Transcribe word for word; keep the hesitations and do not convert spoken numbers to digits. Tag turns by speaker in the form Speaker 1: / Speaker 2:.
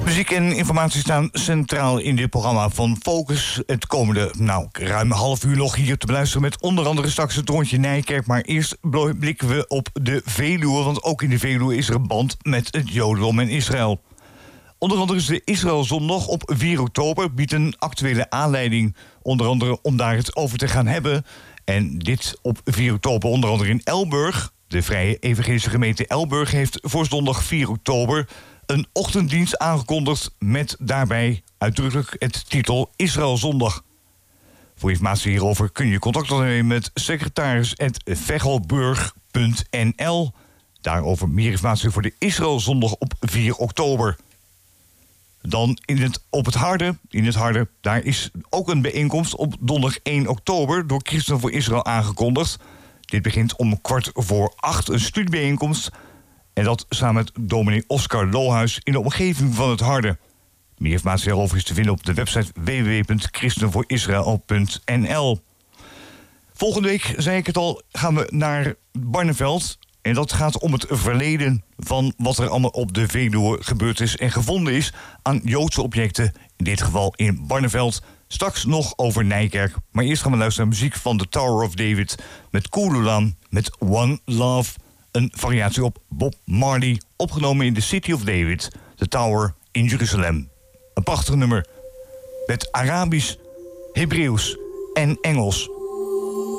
Speaker 1: Muziek en informatie staan centraal in dit programma van Focus. Het komende, nou, ruim een half uur nog hier te beluisteren met onder andere straks het rondje Nijkerk. Maar eerst blikken we op de Veluwe, want ook in de Veluwe is er een band met het Jodendom en Israël. Onder andere is de Israëlzondag op vier oktober, biedt een actuele aanleiding, onder andere om daar het over te gaan hebben. En dit op vier oktober onder andere in Elburg. De Vrije Evangelische Gemeente Elburg heeft voor zondag vier oktober... een ochtenddienst aangekondigd met daarbij uitdrukkelijk het titel Israëlzondag. Voor informatie hierover kun je contact opnemen met secretaris at vechelburg punt n l. Daarover meer informatie voor de Israëlzondag op vier oktober. Dan in het, op het Harde, in het Harde, daar is ook een bijeenkomst op donderdag één oktober... door Christen voor Israël aangekondigd. Dit begint om kwart voor acht, een studiebijeenkomst. En dat samen met dominee Oscar Lohuis in de omgeving van het Harde. Meer informatie daarover is te vinden op de website w w w punt christen voor israël punt n l. Volgende week, zei ik het al, gaan we naar Barneveld. En dat gaat om het verleden van wat er allemaal op de Veluwe gebeurd is en gevonden is aan Joodse objecten. In dit geval in Barneveld. Straks nog over Nijkerk. Maar eerst gaan we luisteren naar muziek van The Tower of David met Kululan met One Love. Een variatie op Bob Marley, opgenomen in The City of David, The Tower in Jeruzalem. Een prachtig nummer met Arabisch, Hebreeuws en Engels.